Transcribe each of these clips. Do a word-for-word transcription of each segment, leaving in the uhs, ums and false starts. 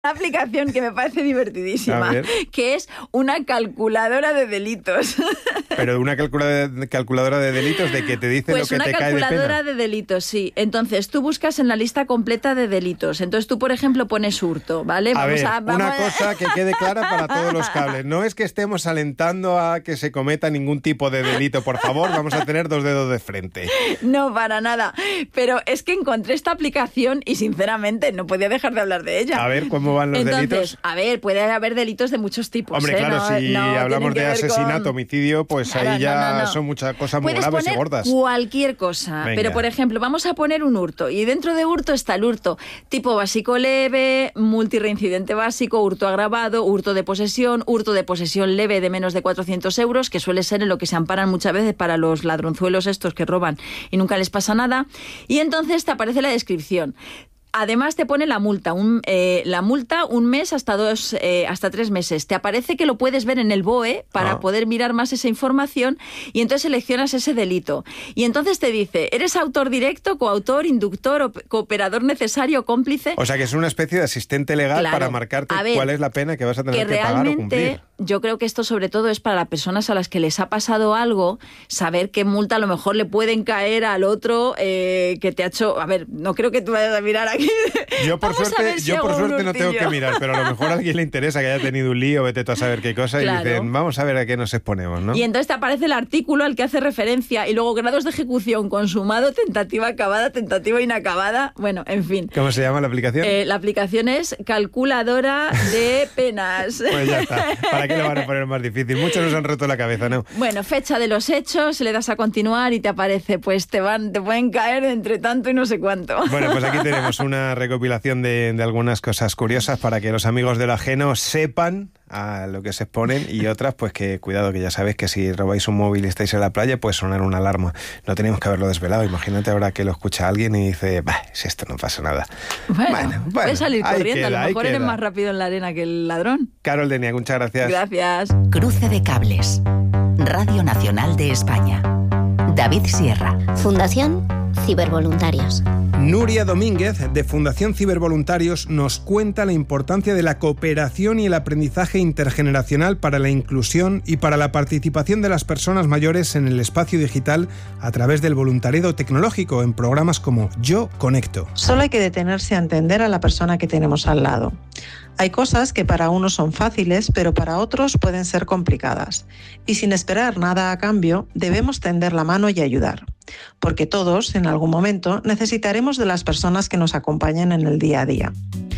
Una aplicación que me parece divertidísima, que es una calculadora de delitos. Pero una calculadora, calculadora de delitos de que te dice pues lo que te cae de pena. Pues una calculadora de delitos, sí. Entonces, tú buscas en la lista completa de delitos. Entonces, tú, por ejemplo, pones hurto, ¿vale? A vamos ver, a, vamos una a... cosa que quede clara para todos los cables. No es que estemos alentando a que se cometa ningún tipo de delito. Por favor, vamos a tener dos dedos de frente. No, para nada. Pero es que encontré esta aplicación y, sinceramente, no podía dejar de hablar de ella. A ver, ¿cómo van los Entonces, delitos? A ver, puede haber delitos de muchos tipos. Hombre, ¿eh? claro, no, si no, hablamos de asesinato, con... homicidio, pues claro, ahí ya no, no, no. son muchas cosas muy Puedes graves poner y gordas. Cualquier cosa. Venga. Pero, por ejemplo, vamos a poner un hurto. Y dentro de hurto está el hurto tipo básico leve, multireincidente básico, hurto agravado, hurto de posesión, hurto de posesión leve de menos de cuatrocientos euros, que suele ser en lo que se amparan muchas veces para los ladronzuelos estos que roban y nunca les pasa nada. Y entonces te aparece la descripción. Además te pone la multa, un, eh, la multa un mes hasta dos, eh, hasta tres meses. Te aparece que lo puedes ver en el B O E para ah. poder mirar más esa información y entonces seleccionas ese delito. Y entonces te dice, ¿eres autor directo, coautor, inductor, o cooperador necesario, cómplice? O sea que es una especie de asistente legal claro. para marcarte ver, cuál es la pena que vas a tener que, que pagar o cumplir. Realmente, yo creo que esto sobre todo es para las personas a las que les ha pasado algo, saber qué multa a lo mejor le pueden caer al otro eh, que te ha hecho... A ver, no creo que tú vayas a mirar aquí... Yo por Vamos suerte, si yo por suerte no hurtillo. tengo que mirar, pero a lo mejor a alguien le interesa que haya tenido un lío, vete tú a saber qué cosa, claro. y dicen, vamos a ver a qué nos exponemos, ¿no? Y entonces te aparece el artículo al que hace referencia y luego grados de ejecución, consumado, tentativa acabada, tentativa inacabada, bueno, en fin. ¿Cómo se llama la aplicación? Eh, la aplicación es calculadora de penas. Pues ya está, ¿para qué lo van a poner más difícil? Muchos nos han roto la cabeza, ¿no? Bueno, fecha de los hechos, le das a continuar y te aparece, pues te van, te pueden caer entre tanto y no sé cuánto. Bueno, pues aquí tenemos una recopilación de, de algunas cosas curiosas para que los amigos del ajeno sepan a lo que se exponen, y otras, pues que cuidado, que ya sabéis que si robáis un móvil y estáis en la playa, puede sonar una alarma. No tenemos que haberlo desvelado. Imagínate ahora que lo escucha alguien y dice, bah, si esto no pasa nada. Bueno, bueno, bueno puedes salir corriendo, queda, a lo mejor eres queda. más rápido en la arena que el ladrón. Carol Deniak, muchas gracias. Gracias. Cruce de cables. Radio Nacional de España. David Sierra. Fundación Cibervoluntarios. Nuria Domínguez, de Fundación Cibervoluntarios, nos cuenta la importancia de la cooperación y el aprendizaje intergeneracional para la inclusión y para la participación de las personas mayores en el espacio digital a través del voluntariado tecnológico en programas como Yo Conecto. Solo hay que detenerse a entender a la persona que tenemos al lado. Hay cosas que para unos son fáciles, pero para otros pueden ser complicadas. Y sin esperar nada a cambio, debemos tender la mano y ayudar. Porque todos, en algún momento, necesitaremos de las personas que nos acompañan en el día a día.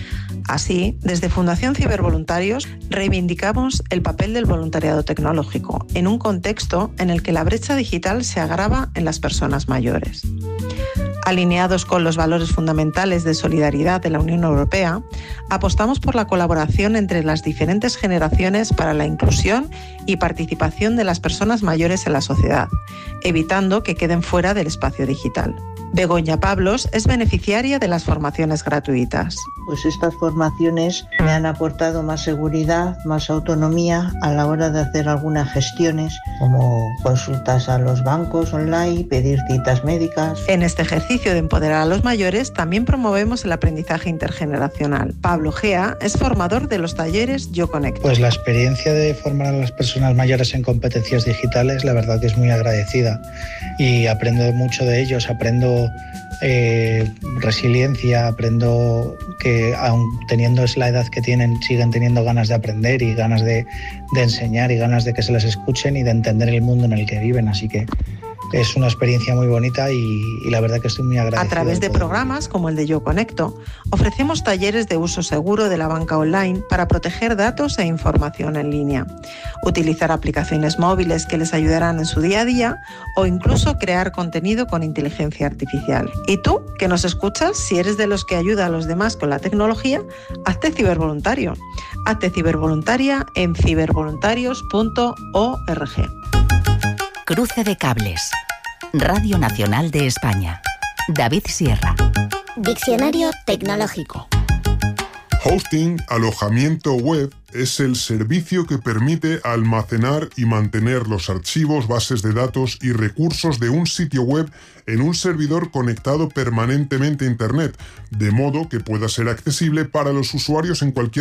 Así, desde Fundación Cibervoluntarios, reivindicamos el papel del voluntariado tecnológico en un contexto en el que la brecha digital se agrava en las personas mayores. Alineados con los valores fundamentales de solidaridad de la Unión Europea, apostamos por la colaboración entre las diferentes generaciones para la inclusión y participación de las personas mayores en la sociedad, evitando que queden fuera del espacio digital. Begoña Pablos es beneficiaria de las formaciones gratuitas. Pues estas formaciones me han aportado más seguridad, más autonomía a la hora de hacer algunas gestiones, como consultas a los bancos online, pedir citas médicas. En este ejercicio de empoderar a los mayores también promovemos el aprendizaje intergeneracional. Pablo Gea es formador de los talleres Yo Conecto. Pues la experiencia de formar a las personas mayores en competencias digitales, la verdad que es muy agradecida y aprendo mucho de ellos, aprendo Eh, resiliencia, aprendo que aun teniendo la edad que tienen siguen teniendo ganas de aprender y ganas de, de enseñar y ganas de que se les escuchen y de entender el mundo en el que viven, así que es una experiencia muy bonita y, y la verdad que estoy muy agradecido. A través de programas como el de Yo Conecto, ofrecemos talleres de uso seguro de la banca online para proteger datos e información en línea, utilizar aplicaciones móviles que les ayudarán en su día a día o incluso crear contenido con inteligencia artificial. ¿Y tú, que nos escuchas? Si eres de los que ayuda a los demás con la tecnología, hazte cibervoluntario. Hazte cibervoluntaria en cibervoluntarios punto org. Cruce de cables. Radio Nacional de España. David Sierra. Diccionario tecnológico. Hosting, alojamiento web, es el servicio que permite almacenar y mantener los archivos, bases de datos y recursos de un sitio web en un servidor conectado permanentemente a Internet, de modo que pueda ser accesible para los usuarios en cualquier